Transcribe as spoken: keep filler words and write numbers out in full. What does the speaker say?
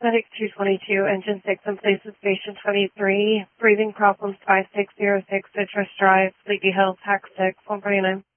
Medic two twenty-two, Engine six in place of Station twenty-three. Breathing problems five six zero six, Citrus Drive, Sleepy Hill, Tax six, one forty-nine.